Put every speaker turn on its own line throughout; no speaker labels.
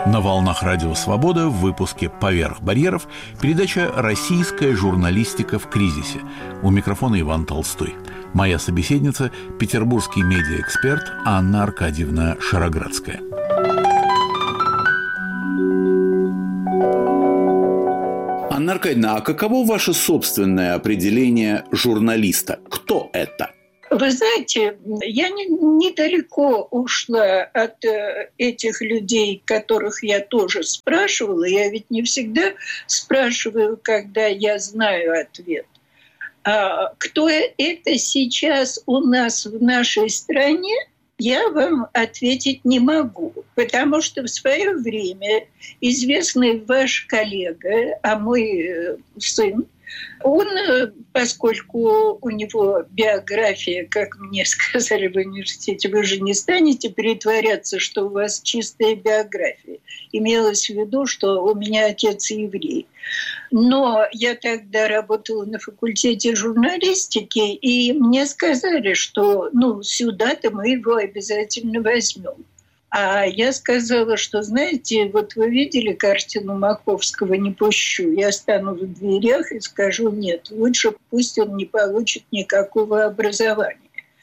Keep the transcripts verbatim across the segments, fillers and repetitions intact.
На волнах Радио Свобода в выпуске «Поверх барьеров» передача «Российская журналистика в кризисе». У микрофона Иван Толстой. Моя собеседница – петербургский медиаэксперт Анна Аркадьевна Шароградская. Анна Аркадьевна, а каково ваше собственное определение журналиста? Кто это?
Вы знаете, я не, недалеко ушла от э, этих людей, которых я тоже спрашивала. Я ведь не всегда спрашиваю, когда я знаю ответ. А кто это сейчас у нас в нашей стране, я вам ответить не могу. Потому что в свое время известный ваш коллега, а мой сын, он, поскольку у него биография, как мне сказали в университете, вы же не станете притворяться, что у вас чистая биография. Имелось в виду, что у меня отец еврей. Но я тогда работала на факультете журналистики, и мне сказали, что ну, сюда-то мы его обязательно возьмем. А я сказала, что, знаете, вот вы видели картину Маковского «Не пущу». Я стану в дверях и скажу «нет, лучше пусть он не получит никакого образования».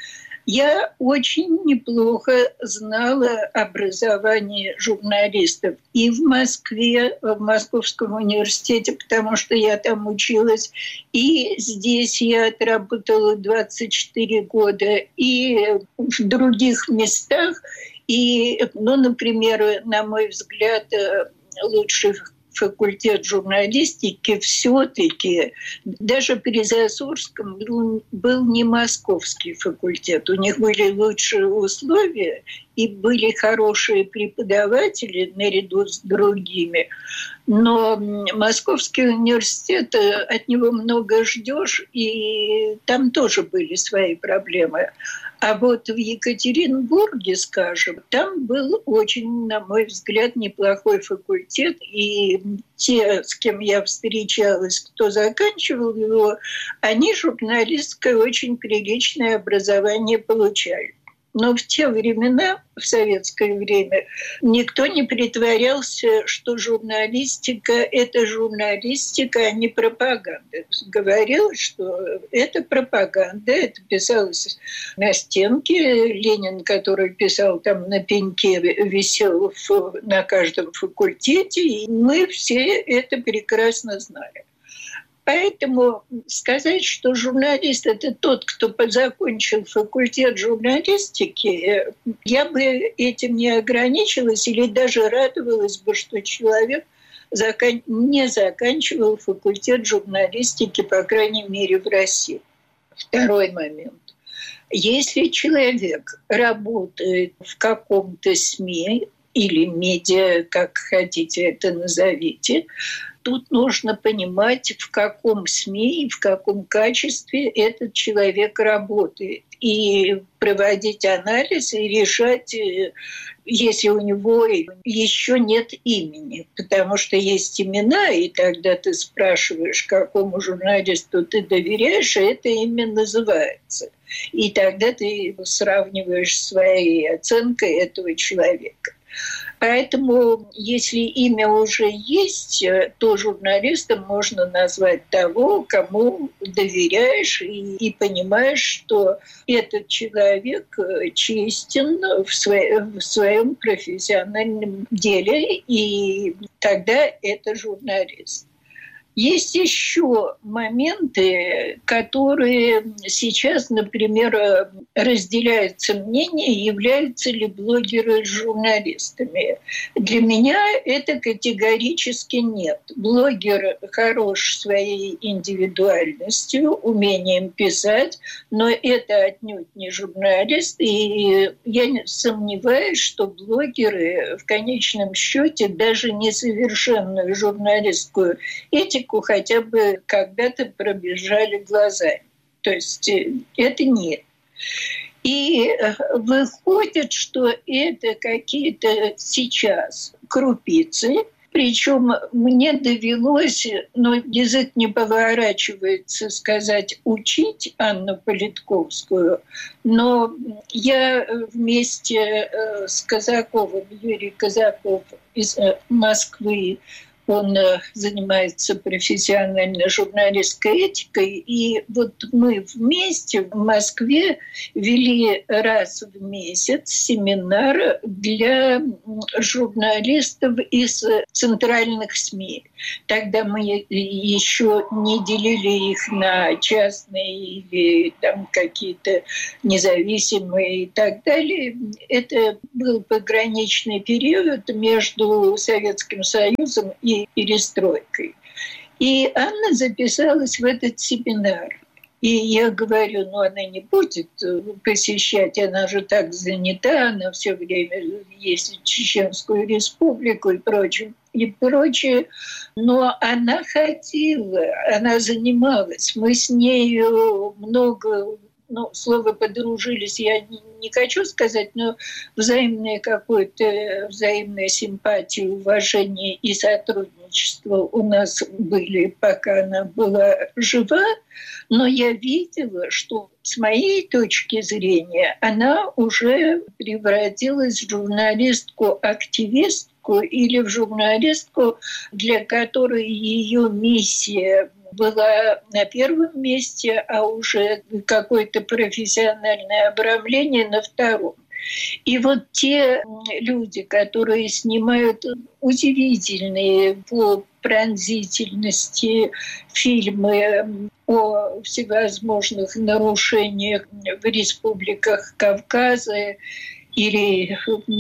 Я очень неплохо знала образование журналистов и в Москве, в Московском университете, потому что я там училась, и здесь я отработала двадцать четыре года, и в других местах. И, ну, например, на мой взгляд, лучший факультет журналистики все-таки даже при Засурском был, был не московский факультет. У них были лучшие условия и были хорошие преподаватели наряду с другими. Но Московский университет, от него много ждешь, и там тоже были свои проблемы. А вот в Екатеринбурге, скажем, там был очень, на мой взгляд, неплохой факультет. И те, с кем я встречалась, кто заканчивал его, они журналистское очень приличное образование получали. Но в те времена, в советское время, никто не притворялся, что журналистика – это журналистика, а не пропаганда. Говорилось, что это пропаганда, это писалось на стенке. Ленин, который писал там на пеньке, висел на каждом факультете, и мы все это прекрасно знали. Поэтому сказать, что журналист – это тот, кто закончил факультет журналистики, я бы этим не ограничилась или даже радовалась бы, что человек не заканчивал факультет журналистики, по крайней мере, в России. Второй момент. Если человек работает в каком-то СМИ или медиа, как хотите это назовите, тут нужно понимать, в каком СМИ и в каком качестве этот человек работает. И проводить анализ и решать, если у него еще нет имени. Потому что есть имена, и тогда ты спрашиваешь, какому журналисту ты доверяешь, и это имя называется. И тогда ты сравниваешь своей оценкой этого человека. Поэтому, если имя уже есть, то журналистом можно назвать того, кому доверяешь и, и понимаешь, что этот человек честен в, свое, в своем профессиональном деле, и тогда это журналист. Есть еще моменты, которые сейчас, например, разделяются мнение, являются ли блогеры журналистами. Для меня это категорически нет. Блогер хорош своей индивидуальностью, умением писать, но это отнюдь не журналист. И я сомневаюсь, что блогеры в конечном счете даже несовершенную журналистскую этику хотя бы когда-то пробежали глазами. То есть это нет. И выходит, что это какие-то сейчас крупицы, Причем мне довелось, но язык не поворачивается сказать «учить» Анну Политковскую, но я вместе с Казаковым, Юрий Казаков из Москвы, он занимается профессиональной журналистской этикой. И вот мы вместе в Москве вели раз в месяц семинар для журналистов из центральных СМИ. Тогда мы еще не делили их на частные или там какие-то независимые и так далее. Это был пограничный период между Советским Союзом и перестройкой. И Анна записалась в этот семинар. И я говорю, ну она не будет посещать, она же так занята, она все время ездит в Чеченскую Республику и прочее, и прочее. Но она ходила, она занималась. Мы с нею много... Ну, слово «подружились» я не, не хочу сказать, но взаимное какое-то, взаимная симпатия, уважение и сотрудничество у нас были, пока она была жива. Но я видела, что с моей точки зрения она уже превратилась в журналистку-активистку или в журналистку, для которой ее миссия была на первом месте, а уже какое-то профессиональное обрамление на втором. И вот те люди, которые снимают удивительные по пронзительности фильмы о всевозможных нарушениях в республиках Кавказа или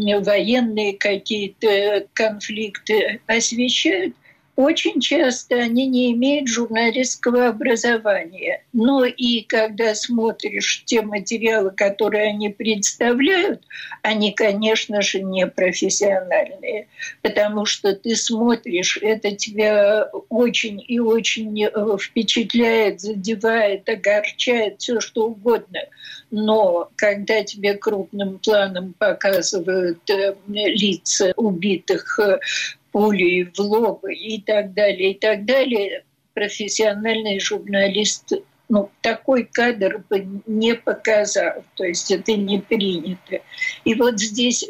военные какие-то конфликты освещают, очень часто они не имеют журналистского образования. Но и когда смотришь те материалы, которые они представляют, они, конечно же, не профессиональные. Потому что ты смотришь, это тебя очень и очень впечатляет, задевает, огорчает, все что угодно. Но когда тебе крупным планом показывают лица убитых пулей в лоб и так далее, и так далее, профессиональный журналист, ну, такой кадр бы не показал, то есть это не принято. И вот здесь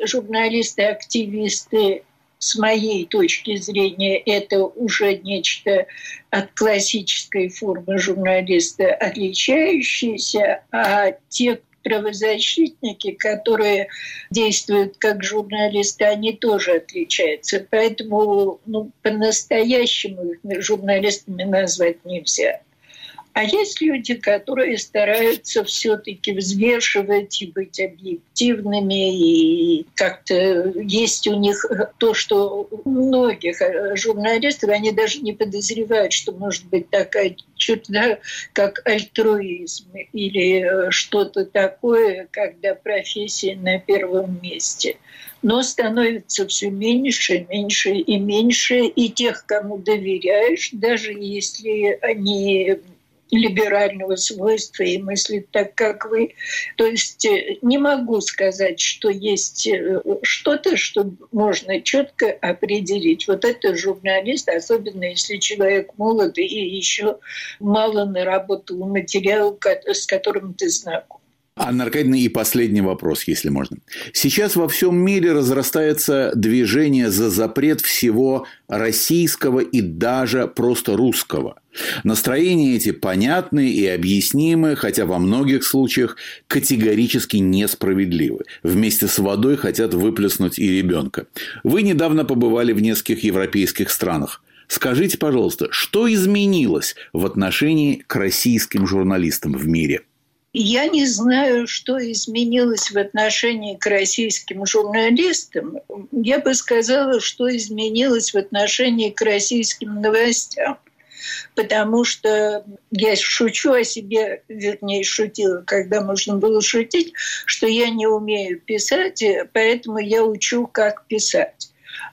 журналисты-активисты, с моей точки зрения, это уже нечто от классической формы журналиста отличающееся, а те, правозащитники, которые действуют как журналисты, они тоже отличаются. Поэтому ну, по-настоящему их журналистами назвать нельзя. А есть люди, которые стараются все-таки взвешивать и быть объективными, и как-то есть у них то, что у многих журналистов, они даже не подозревают, что может быть такая черта, как альтруизм или что-то такое, когда профессия на первом месте. Но становится все меньше, меньше и меньше, и тех, кому доверяешь, даже если они либерального свойства и мыслит так, как вы. То есть не могу сказать, что есть что-то, что можно четко определить. Вот это журналист, особенно если человек молод и еще мало наработал материал, с которым ты знаком.
Анна Аркадьевна, и последний вопрос, если можно. Сейчас во всем мире разрастается движение за запрет всего российского и даже просто русского. Настроения эти понятны и объяснимы, хотя во многих случаях категорически несправедливы. Вместе с водой хотят выплеснуть и ребенка. Вы недавно побывали в нескольких европейских странах. Скажите, пожалуйста, что изменилось в отношении к российским журналистам в мире?
Я не знаю, что изменилось в отношении к российским журналистам. Я бы сказала, что изменилось в отношении к российским новостям. Потому что я шучу о себе, вернее, шутила, когда можно было шутить, что я не умею писать, поэтому я учу, как писать.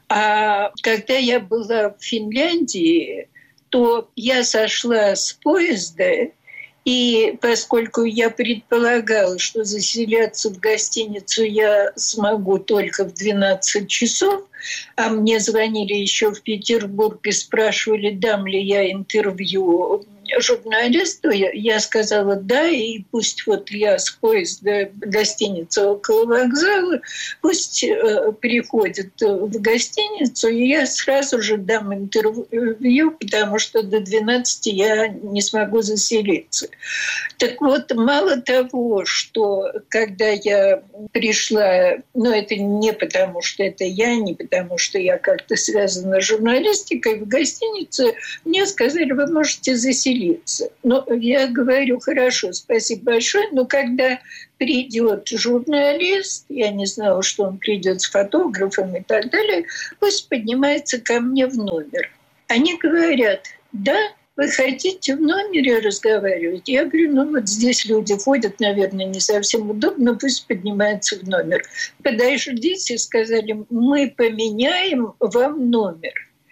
А когда я была в Финляндии, то я сошла с поезда, И поскольку я предполагала, что заселяться в гостиницу я смогу только в двенадцать часов, а мне звонили еще в Петербург и спрашивали, дам ли я интервью журналисту, я сказала да, и пусть вот я с поезда гостиницы около вокзала, пусть э, приходит в гостиницу, и я сразу же дам интервью, потому что до двенадцати я не смогу заселиться. Так вот, мало того, что когда я пришла, ну это не потому, что это я, не потому, что я как-то связана с журналистикой, в гостинице мне сказали, вы можете заселиться. Но я говорю, хорошо, спасибо большое, но когда придет журналист, я не знала, что он придет с фотографом и так далее, пусть поднимается ко мне в номер. Они говорят, да, вы хотите в номере разговаривать? Я говорю, ну вот здесь люди ходят, наверное, не совсем удобно, пусть поднимается в номер. Подождите, сказали, мы поменяем вам номер.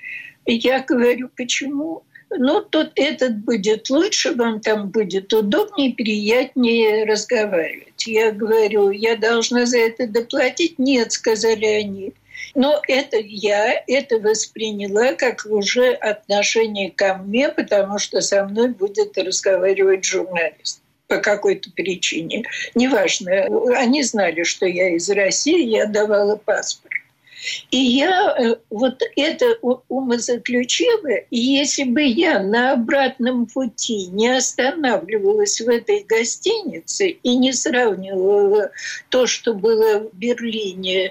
И я говорю, почему? Ну, тут этот будет лучше, вам там будет удобнее, приятнее разговаривать. Я говорю, я должна за это доплатить? Нет, сказали они. Но это я это восприняла как уже отношение ко мне, потому что со мной будет разговаривать журналист по какой-то причине. Неважно, они знали, что я из России, я давала паспорт. И я вот это умозаключила, и если бы я на обратном пути не останавливалась в этой гостинице и не сравнивала то, что было в Берлине,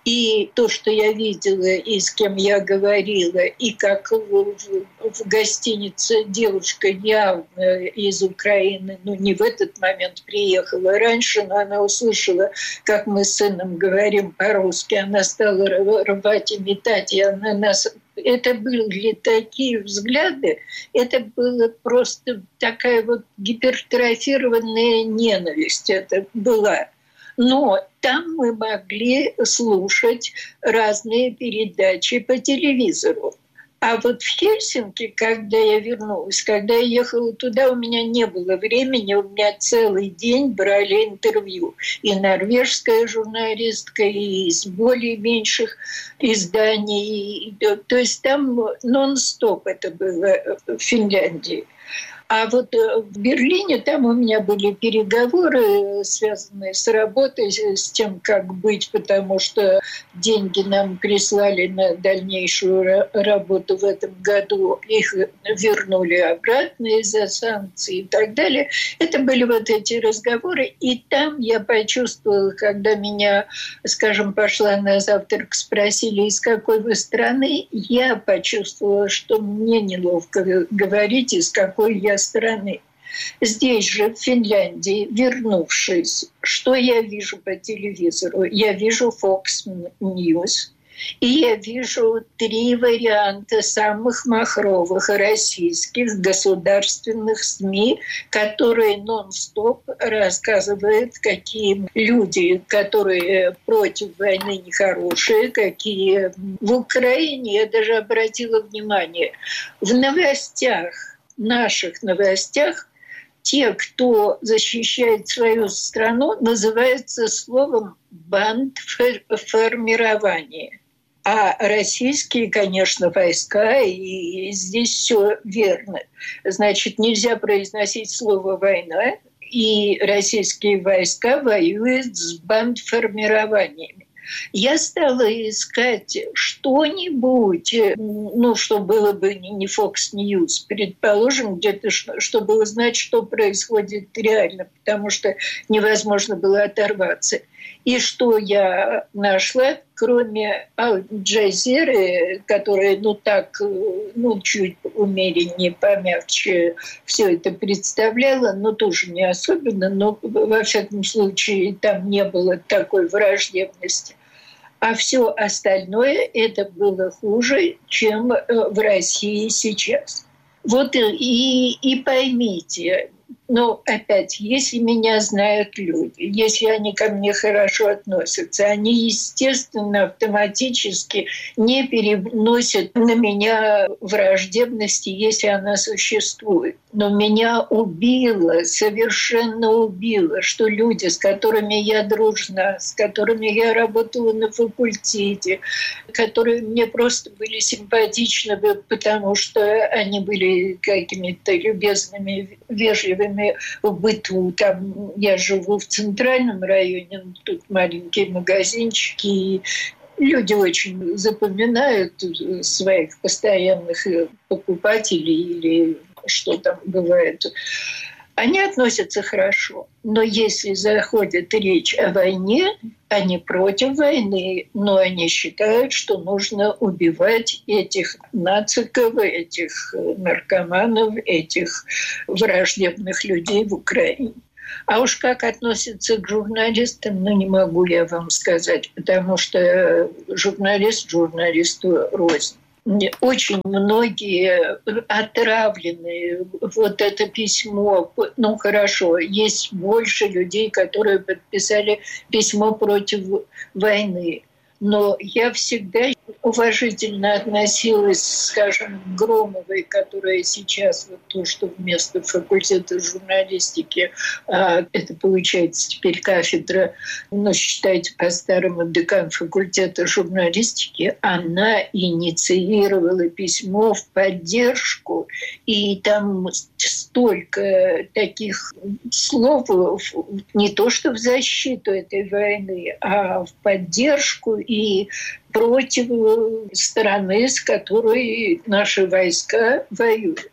и то, что я видела, и с кем я говорила, и как в, в гостинице девушка явно из Украины, ну не в этот момент приехала раньше, но она услышала, как мы с сыном говорим по-русски, она стала рвать и метать, и она нас... Это были такие взгляды, это было просто такая вот гипертрофированная ненависть, это была. Но там мы могли слушать разные передачи по телевизору. А вот в Хельсинки, когда я вернулась, когда я ехала туда, у меня не было времени, у меня целый день брали интервью. И норвежская журналистка, и из более меньших изданий. То есть там нон-стоп это было в Финляндии. А вот в Берлине там у меня были переговоры, связанные с работой, с тем, как быть, потому что деньги нам прислали на дальнейшую работу в этом году, их вернули обратно из-за санкций и так далее. Это были вот эти разговоры, и там я почувствовала, когда меня, скажем, пошла на завтрак, спросили, из какой вы страны, я почувствовала, что мне неловко говорить, из какой я страны. Здесь же, в Финляндии, вернувшись, что я вижу по телевизору? Я вижу Fox News, и я вижу три варианта самых махровых российских государственных СМИ, которые нон-стоп рассказывают, какие люди, которые против войны нехорошие, какие в Украине, я даже обратила внимание, в новостях, наших новостях, те, кто защищает свою страну, называются словом «бандформирование». А российские, конечно, войска, и здесь все верно. Значит, нельзя произносить слово «война», и российские войска воюют с бандформированиями. Я стала искать что-нибудь, ну, что было бы не Fox News, предположим, где-то, чтобы узнать, что происходит реально, потому что невозможно было оторваться. И что я нашла, кроме Аль-Джазиры, которая, ну, так, ну, чуть умереннее, помягче все это представляла, но тоже не особенно, но, во всяком случае, там не было такой враждебности. А все остальное это было хуже, чем в России сейчас. Вот и, и поймите, Но опять, если меня знают люди, если они ко мне хорошо относятся, они, естественно, автоматически не переносят на меня враждебности, если она существует. Но меня убило, совершенно убило, что люди, с которыми я дружна, с которыми я работала на факультете, которые мне просто были симпатичны, потому что они были какими-то любезными, вежливыми в быту. Там я живу в центральном районе, тут маленькие магазинчики, и люди очень запоминают своих постоянных покупателей или что там бывает. Они относятся хорошо. Но если заходит речь о войне, они против войны, но они считают, что нужно убивать этих нациков, этих наркоманов, этих враждебных людей в Украине. А уж как относятся к журналистам, ну, не могу я вам сказать, потому что журналист журналисту рознь. Очень многие отравлены. Вот это письмо, ну хорошо, есть больше людей, которые подписали письмо против войны. Но я всегда уважительно относилась, скажем, к Громовой, которая сейчас, вот то, что вместо факультета журналистики, а это получается теперь кафедра, ну, считайте по-старому, декан факультета журналистики, она инициировала письмо в поддержку, и там столько таких слов, не то что в защиту этой войны, а в поддержку и против стороны, с которой наши войска воюют.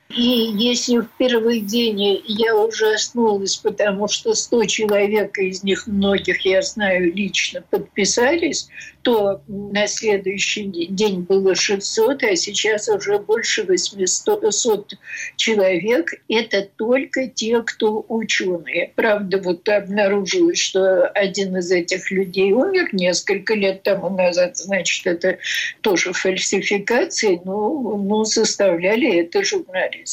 И если в первый день я ужаснулась, потому что сто человек, из них многих я знаю лично, подписались, то на следующий день было шестьсот, а сейчас уже больше восемьсот человек. Это только те, кто ученые. Правда, вот обнаружилось, что один из этих людей умер несколько лет тому назад. Значит, это тоже фальсификации, но ну, составляли это журналисты.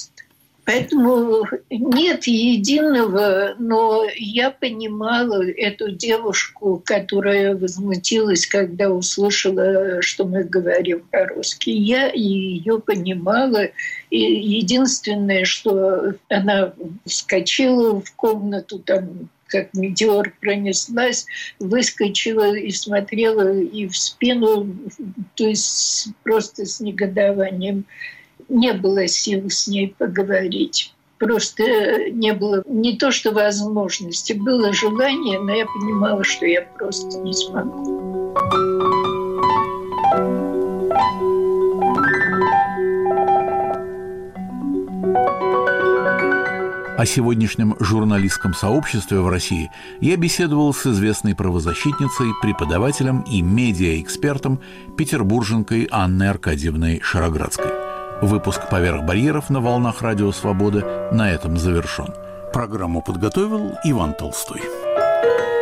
Поэтому нет единого, но я понимала эту девушку, которая возмутилась, когда услышала, что мы говорим по-русски. Я ее понимала. И единственное, что она вскочила в комнату, там, как метеор пронеслась, выскочила и смотрела и в спину, то есть просто с негодованием. Не было сил с ней поговорить. Просто не было не то что возможности, было желание, но я понимала, что я просто не смогу.
О сегодняшнем журналистском сообществе в России я беседовал с известной правозащитницей, преподавателем и медиаэкспертом, петербурженкой Анной Аркадьевной Шароградской. Выпуск «Поверх барьеров» на волнах Радио Свобода на этом завершен. Программу подготовил Иван Толстой.